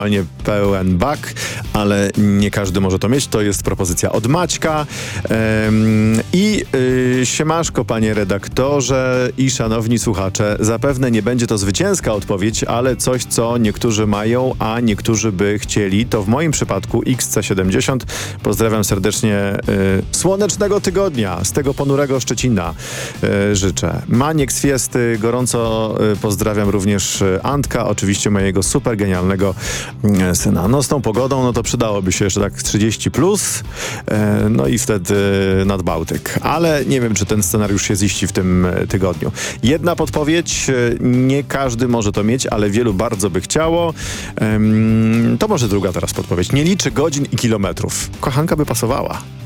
a nie pełen bak, ale nie każdy może to mieć. To jest propozycja od Maćka. Siemaszko, panie redaktorze i szanowni słuchacze. Zapewne nie będzie to zwycięska odpowiedź, ale coś, co niektórzy mają, a niektórzy by chcieli. To w moim przypadku XC70. Pozdrawiam serdecznie. Słonecznego tygodnia z tego ponurego Szczecina życzę. Maniek z Fiesty, gorąco pozdrawiam również Antka, oczywiście mojego super genialnego syna. No z tą pogodą, no to przydałoby się jeszcze tak 30+, no i wtedy nad Bałtyk. Ale nie wiem, czy ten scenariusz się ziści w tym tygodniu. Jedna podpowiedź, nie każdy może to mieć, ale wielu bardzo by chciało. To może druga teraz podpowiedź. Nie liczy godzin i kilometrów. Kochanka by pasowała.